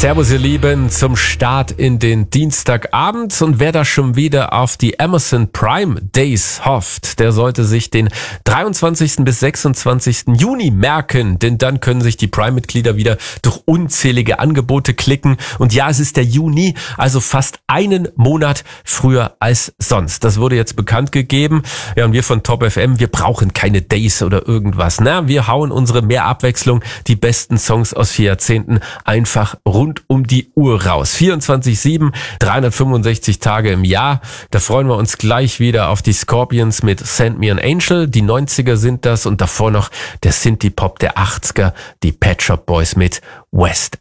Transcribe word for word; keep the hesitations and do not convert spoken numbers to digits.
Servus ihr Lieben, zum Start in den Dienstagabend, und wer da schon wieder auf die Amazon Prime Days hofft, der sollte sich den dreiundzwanzigsten bis sechsundzwanzigsten Juni merken, denn dann können sich die Prime-Mitglieder wieder durch unzählige Angebote klicken, und ja, es ist der Juni, also fast einen Monat früher als sonst. Das wurde jetzt bekannt gegeben, ja, und wir von Top F M, wir brauchen keine Days oder irgendwas, na, wir hauen unsere mehr Abwechslung, die besten Songs aus vier Jahrzehnten einfach rund um die Uhr raus. vierundzwanzig sieben, dreihundertfünfundsechzig Tage im Jahr. Da freuen wir uns gleich wieder auf die Scorpions mit Send Me an Angel. Die neunziger sind das, und davor noch der Synthie-Pop der achtziger, die Pet Shop Boys mit West